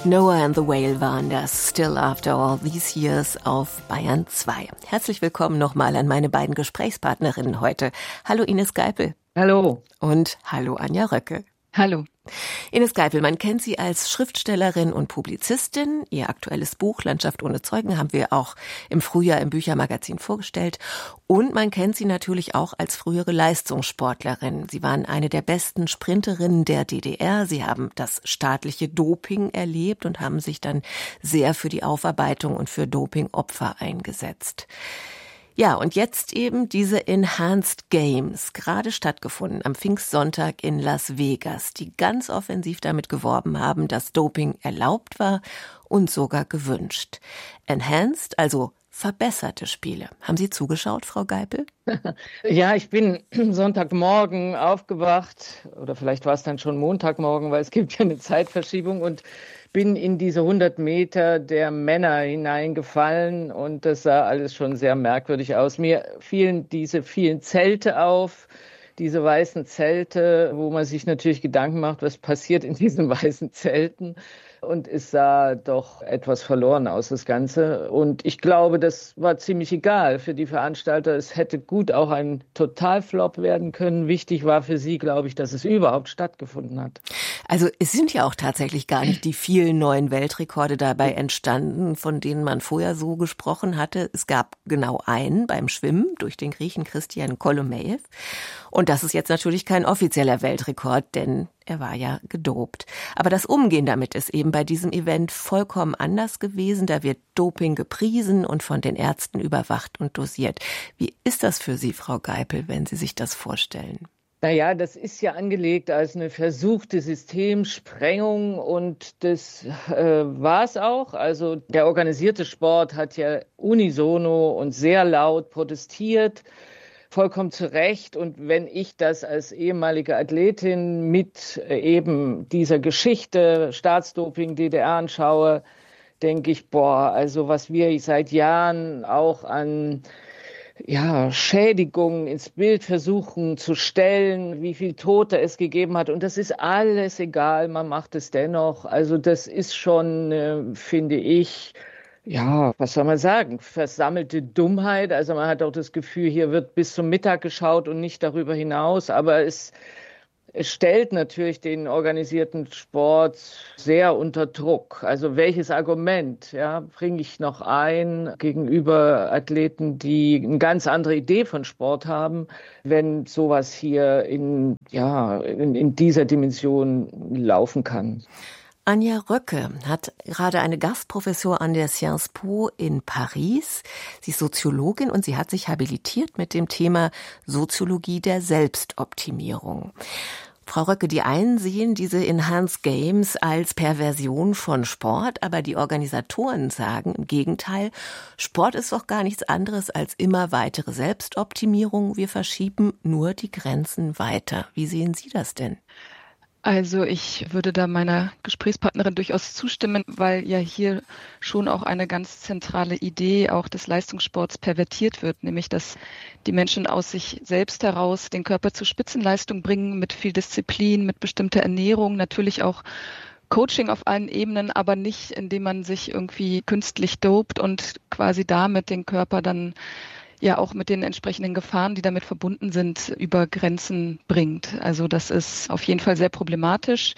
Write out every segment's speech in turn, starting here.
Noah and the Whale waren das, Still After All These Years auf Bayern 2. Herzlich willkommen nochmal an meine beiden Gesprächspartnerinnen heute. Hallo Ines Geipel. Hallo. Und hallo Anja Röcke. Hallo. Ines Geipel, man kennt Sie als Schriftstellerin und Publizistin. Ihr aktuelles Buch Landschaft ohne Zeugen haben wir auch im Frühjahr im Büchermagazin vorgestellt. Und man kennt Sie natürlich auch als frühere Leistungssportlerin. Sie waren eine der besten Sprinterinnen der DDR. Sie haben das staatliche Doping erlebt und haben sich dann sehr für die Aufarbeitung und für Dopingopfer eingesetzt. Ja, und jetzt eben diese Enhanced Games, gerade stattgefunden am Pfingstsonntag in Las Vegas, die ganz offensiv damit geworben haben, dass Doping erlaubt war und sogar gewünscht. Enhanced, also verbesserte Spiele. Haben Sie zugeschaut, Frau Geipel? Ja, ich bin Sonntagmorgen aufgewacht, oder vielleicht war es dann schon Montagmorgen, weil es gibt ja eine Zeitverschiebung, und bin in diese 100 Meter der Männer hineingefallen, und das sah alles schon sehr merkwürdig aus. Mir fielen diese vielen Zelte auf, diese weißen Zelte, wo man sich natürlich Gedanken macht, was passiert in diesen weißen Zelten. Und es sah doch etwas verloren aus, das Ganze. Und ich glaube, das war ziemlich egal für die Veranstalter. Es hätte gut auch ein Totalflop werden können. Wichtig war für sie, glaube ich, dass es überhaupt stattgefunden hat. Also es sind ja auch tatsächlich gar nicht die vielen neuen Weltrekorde dabei entstanden, von denen man vorher so gesprochen hatte. Es gab genau einen beim Schwimmen durch den Griechen Christian Kolomejew. Und das ist jetzt natürlich kein offizieller Weltrekord, denn er war ja gedopt. Aber das Umgehen damit ist eben bei diesem Event vollkommen anders gewesen. Da wird Doping gepriesen und von den Ärzten überwacht und dosiert. Wie ist das für Sie, Frau Geipel, wenn Sie sich das vorstellen? Naja, das ist ja angelegt als eine versuchte Systemsprengung, und das war es auch. Also der organisierte Sport hat ja unisono und sehr laut protestiert. Vollkommen zu Recht. Und wenn ich das als ehemalige Athletin mit eben dieser Geschichte Staatsdoping DDR anschaue, denke ich, also was wir seit Jahren auch an Schädigungen ins Bild versuchen zu stellen, wie viel Tote es gegeben hat. Und das ist alles egal, man macht es dennoch. Also das ist schon, finde ich, was soll man sagen, versammelte Dummheit. Also man hat auch das Gefühl, hier wird bis zum Mittag geschaut und nicht darüber hinaus. Aber es stellt natürlich den organisierten Sport sehr unter Druck. Also welches Argument bringe ich noch ein gegenüber Athleten, die eine ganz andere Idee von Sport haben, wenn sowas hier in dieser Dimension laufen kann? Anja Röcke hat gerade eine Gastprofessur an der Sciences Po in Paris. Sie ist Soziologin und sie hat sich habilitiert mit dem Thema Soziologie der Selbstoptimierung. Frau Röcke, die einen sehen diese Enhanced Games als Perversion von Sport, aber die Organisatoren sagen im Gegenteil, Sport ist doch gar nichts anderes als immer weitere Selbstoptimierung. Wir verschieben nur die Grenzen weiter. Wie sehen Sie das denn? Also ich würde da meiner Gesprächspartnerin durchaus zustimmen, weil ja hier schon auch eine ganz zentrale Idee auch des Leistungssports pervertiert wird, nämlich dass die Menschen aus sich selbst heraus den Körper zur Spitzenleistung bringen, mit viel Disziplin, mit bestimmter Ernährung, natürlich auch Coaching auf allen Ebenen, aber nicht, indem man sich irgendwie künstlich dopt und quasi damit den Körper dann ja auch mit den entsprechenden Gefahren, die damit verbunden sind, über Grenzen bringt. Also das ist auf jeden Fall sehr problematisch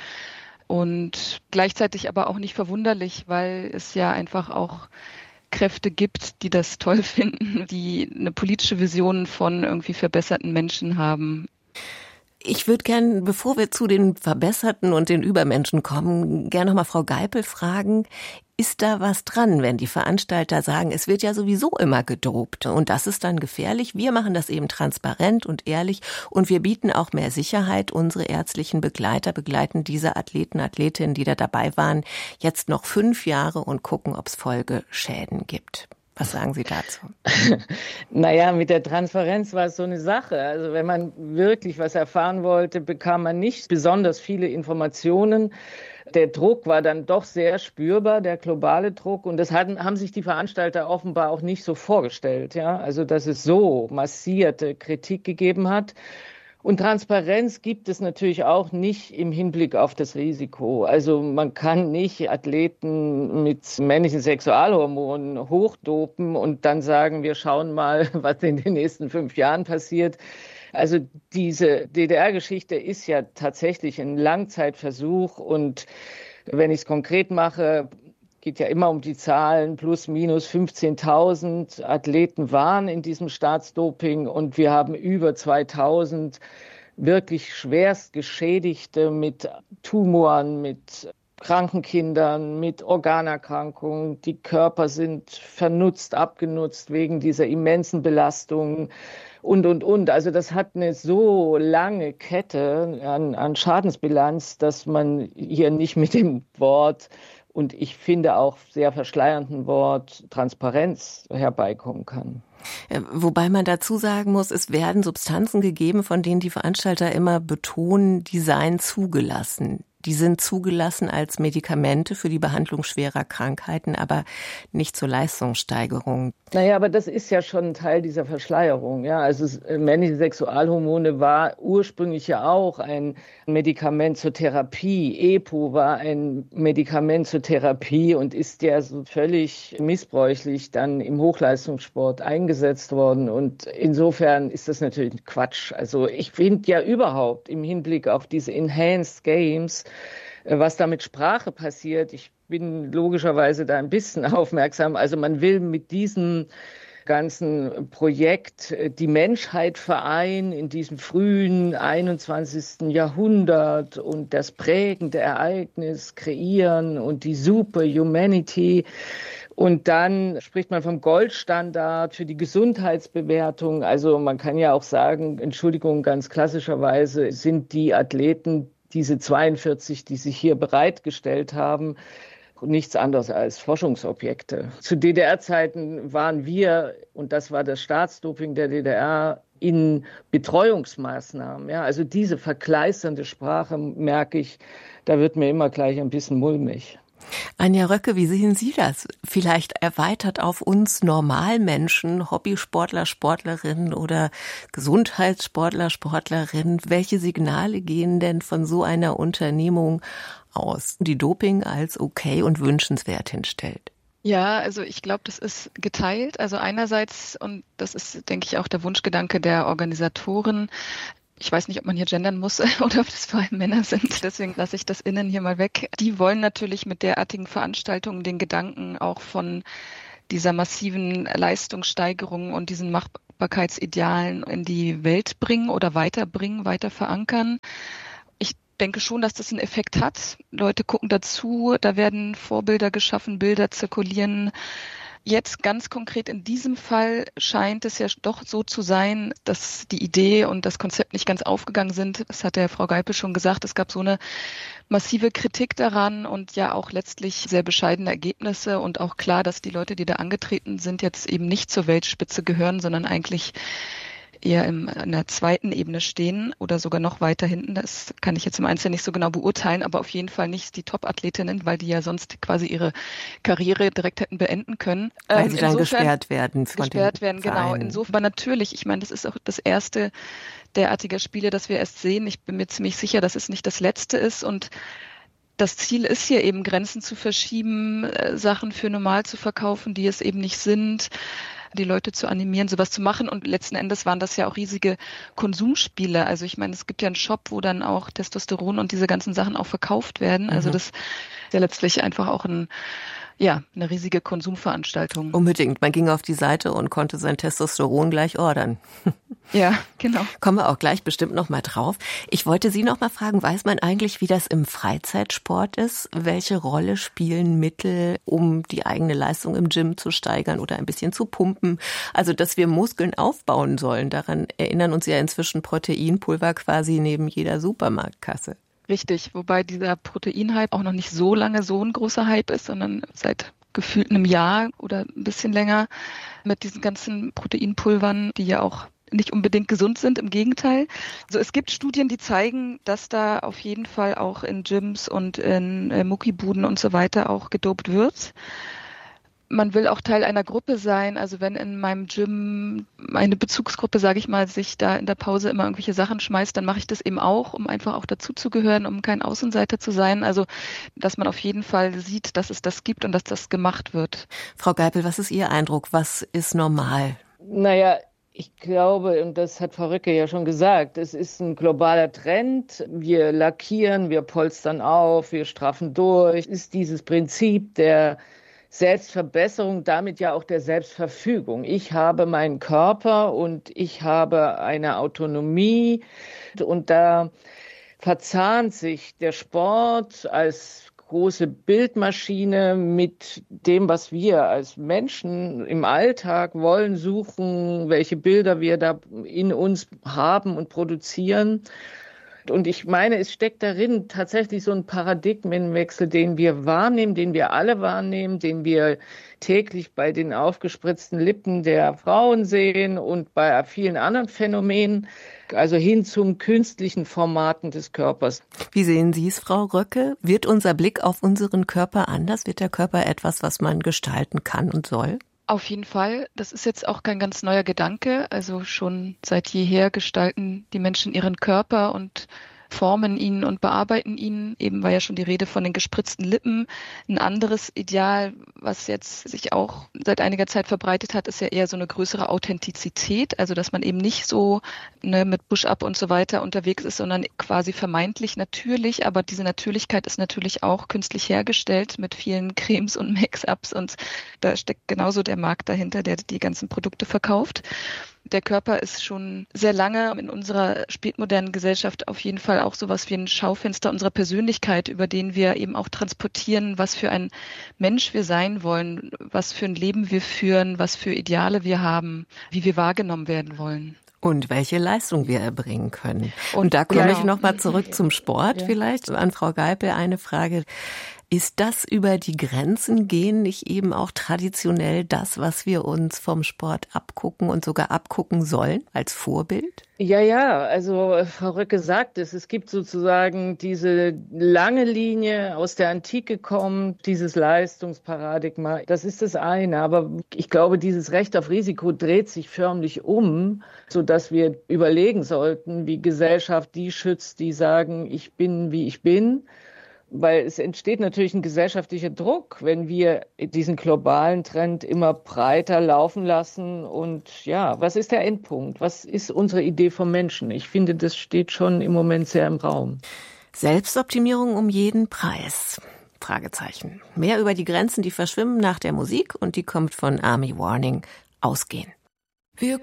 und gleichzeitig aber auch nicht verwunderlich, weil es ja einfach auch Kräfte gibt, die das toll finden, die eine politische Vision von irgendwie verbesserten Menschen haben. Ich würde gern, bevor wir zu den Verbesserten und den Übermenschen kommen, gerne noch mal Frau Geipel fragen, ist da was dran, wenn die Veranstalter sagen, es wird ja sowieso immer gedopt und das ist dann gefährlich. Wir machen das eben transparent und ehrlich und wir bieten auch mehr Sicherheit. Unsere ärztlichen Begleiter begleiten diese Athleten, Athletinnen, die da dabei waren, jetzt noch 5 Jahre und gucken, ob es Folgeschäden gibt. Was sagen Sie dazu? Naja, mit der Transparenz war es so eine Sache. Also wenn man wirklich was erfahren wollte, bekam man nicht besonders viele Informationen. Der Druck war dann doch sehr spürbar, der globale Druck. Und das haben sich die Veranstalter offenbar auch nicht so vorgestellt. Ja? Also dass es so massierte Kritik gegeben hat. Und Transparenz gibt es natürlich auch nicht im Hinblick auf das Risiko. Also man kann nicht Athleten mit männlichen Sexualhormonen hochdopen und dann sagen, wir schauen mal, was in den nächsten 5 Jahren passiert. Also diese DDR-Geschichte ist ja tatsächlich ein Langzeitversuch und wenn ich es konkret mache, geht ja immer um die Zahlen, plus minus 15.000 Athleten waren in diesem Staatsdoping und wir haben über 2.000 wirklich schwerst Geschädigte mit Tumoren, mit kranken Kindern, mit Organerkrankungen. Die Körper sind vernutzt, abgenutzt wegen dieser immensen Belastung und. Also das hat eine so lange Kette an Schadensbilanz, dass man hier nicht mit dem Wort und ich finde auch sehr verschleiernden Wort Transparenz herbeikommen kann. Wobei man dazu sagen muss, es werden Substanzen gegeben, von denen die Veranstalter immer betonen, die seien zugelassen. Die sind zugelassen als Medikamente für die Behandlung schwerer Krankheiten, aber nicht zur Leistungssteigerung. Naja, aber das ist ja schon ein Teil dieser Verschleierung. Ja, also männliche Sexualhormone war ursprünglich ja auch ein Medikament zur Therapie. EPO war ein Medikament zur Therapie und ist ja so völlig missbräuchlich dann im Hochleistungssport eingesetzt worden. Und insofern ist das natürlich Quatsch. Also ich finde ja überhaupt im Hinblick auf diese Enhanced Games, was da mit Sprache passiert. Ich bin logischerweise da ein bisschen aufmerksam. Also man will mit diesem ganzen Projekt die Menschheit vereinen in diesem frühen 21. Jahrhundert und das prägende Ereignis kreieren und die Superhumanity. Und dann spricht man vom Goldstandard für die Gesundheitsbewertung. Also man kann ja auch sagen, Entschuldigung, ganz klassischerweise sind die Athleten, diese 42, die sich hier bereitgestellt haben, nichts anderes als Forschungsobjekte. Zu DDR-Zeiten waren wir, und das war das Staatsdoping der DDR, in Betreuungsmaßnahmen. Ja, also diese verkleisternde Sprache, merke ich, da wird mir immer gleich ein bisschen mulmig. Anja Röcke, wie sehen Sie das? Vielleicht erweitert auf uns Normalmenschen, Hobbysportler, Sportlerinnen oder Gesundheitssportler, Sportlerinnen. Welche Signale gehen denn von so einer Unternehmung aus, die Doping als okay und wünschenswert hinstellt? Ja, also ich glaube, das ist geteilt. Also einerseits, und das ist, denke ich, auch der Wunschgedanke der Organisatoren, ich weiß nicht, ob man hier gendern muss oder ob das vor allem Männer sind, deswegen lasse ich das innen hier mal weg. Die wollen natürlich mit derartigen Veranstaltungen den Gedanken auch von dieser massiven Leistungssteigerung und diesen Machbarkeitsidealen in die Welt bringen oder weiterbringen, weiter verankern. Ich denke schon, dass das einen Effekt hat. Leute gucken dazu, da werden Vorbilder geschaffen, Bilder zirkulieren. Jetzt ganz konkret in diesem Fall scheint es ja doch so zu sein, dass die Idee und das Konzept nicht ganz aufgegangen sind. Das hat der Frau Geipel schon gesagt. Es gab so eine massive Kritik daran und ja auch letztlich sehr bescheidene Ergebnisse und auch klar, dass die Leute, die da angetreten sind, jetzt eben nicht zur Weltspitze gehören, sondern eigentlich eher in der zweiten Ebene stehen oder sogar noch weiter hinten. Das kann ich jetzt im Einzelnen nicht so genau beurteilen, aber auf jeden Fall nicht die Top-Athletinnen, weil die ja sonst quasi ihre Karriere direkt hätten beenden können. Weil sie dann gesperrt werden. Genau. Insofern, aber natürlich, ich meine, das ist auch das erste derartiger Spiele, das wir erst sehen. Ich bin mir ziemlich sicher, dass es nicht das letzte ist und das Ziel ist hier eben, Grenzen zu verschieben, Sachen für normal zu verkaufen, die es eben nicht sind, die Leute zu animieren, sowas zu machen. Und letzten Endes waren das ja auch riesige Konsumspiele. Also ich meine, es gibt ja einen Shop, wo dann auch Testosteron und diese ganzen Sachen auch verkauft werden. Also das ist ja letztlich einfach auch eine riesige Konsumveranstaltung. Unbedingt. Man ging auf die Seite und konnte sein Testosteron gleich ordern. Ja, genau. Kommen wir auch gleich bestimmt noch mal drauf. Ich wollte Sie noch mal fragen, weiß man eigentlich, wie das im Freizeitsport ist? Welche Rolle spielen Mittel, um die eigene Leistung im Gym zu steigern oder ein bisschen zu pumpen? Also, dass wir Muskeln aufbauen sollen, daran erinnern uns ja inzwischen Proteinpulver quasi neben jeder Supermarktkasse. Richtig, wobei dieser Proteinhype auch noch nicht so lange so ein großer Hype ist, sondern seit gefühlt einem Jahr oder ein bisschen länger mit diesen ganzen Proteinpulvern, die ja auch nicht unbedingt gesund sind, im Gegenteil. Also es gibt Studien, die zeigen, dass da auf jeden Fall auch in Gyms und in Muckibuden und so weiter auch gedopt wird. Man will auch Teil einer Gruppe sein. Also wenn in meinem Gym eine Bezugsgruppe, sage ich mal, sich da in der Pause immer irgendwelche Sachen schmeißt, dann mache ich das eben auch, um einfach auch dazuzugehören, um kein Außenseiter zu sein. Also dass man auf jeden Fall sieht, dass es das gibt und dass das gemacht wird. Frau Geipel, was ist Ihr Eindruck? Was ist normal? Naja, ich glaube, und das hat Frau Röcke ja schon gesagt, es ist ein globaler Trend. Wir lackieren, wir polstern auf, wir straffen durch. Es ist dieses Prinzip der Selbstverbesserung, damit ja auch der Selbstverfügung. Ich habe meinen Körper und ich habe eine Autonomie und da verzahnt sich der Sport als große Bildmaschine mit dem, was wir als Menschen im Alltag wollen, suchen, welche Bilder wir da in uns haben und produzieren. Und ich meine, es steckt darin tatsächlich so ein Paradigmenwechsel, den wir wahrnehmen, den wir alle wahrnehmen, den wir täglich bei den aufgespritzten Lippen der Frauen sehen und bei vielen anderen Phänomenen, also hin zum künstlichen Formaten des Körpers. Wie sehen Sie es, Frau Röcke? Wird unser Blick auf unseren Körper anders? Wird der Körper etwas, was man gestalten kann und soll? Auf jeden Fall. Das ist jetzt auch kein ganz neuer Gedanke. Also schon seit jeher gestalten die Menschen ihren Körper und formen ihn und bearbeiten ihn. Eben war ja schon die Rede von den gespritzten Lippen. Ein anderes Ideal, was jetzt sich auch seit einiger Zeit verbreitet hat, ist ja eher so eine größere Authentizität. Also dass man eben nicht so mit Push-up und so weiter unterwegs ist, sondern quasi vermeintlich natürlich. Aber diese Natürlichkeit ist natürlich auch künstlich hergestellt mit vielen Cremes und Make-ups. Und da steckt genauso der Markt dahinter, der die ganzen Produkte verkauft. Der Körper ist schon sehr lange in unserer spätmodernen Gesellschaft auf jeden Fall auch sowas wie ein Schaufenster unserer Persönlichkeit, über den wir eben auch transportieren, was für ein Mensch wir sein wollen, was für ein Leben wir führen, was für Ideale wir haben, wie wir wahrgenommen werden wollen. Und welche Leistung wir erbringen können. Und da komme ich nochmal zurück zum Sport vielleicht. An Frau Geipel eine Frage. Ist das über die Grenzen gehen nicht eben auch traditionell das, was wir uns vom Sport abgucken und sogar abgucken sollen als Vorbild? Ja, also Frau Röcke sagt es gibt sozusagen diese lange Linie aus der Antike kommt, dieses Leistungsparadigma, das ist das eine, aber ich glaube, dieses Recht auf Risiko dreht sich förmlich um, sodass wir überlegen sollten, wie Gesellschaft die schützt, die sagen, ich bin, wie ich bin. Weil es entsteht natürlich ein gesellschaftlicher Druck, wenn wir diesen globalen Trend immer breiter laufen lassen. Und ja, was ist der Endpunkt? Was ist unsere Idee vom Menschen? Ich finde, das steht schon im Moment sehr im Raum. Selbstoptimierung um jeden Preis? Fragezeichen. Mehr über die Grenzen, die verschwimmen nach der Musik und die kommt von Army Warning. Ausgehen. Wir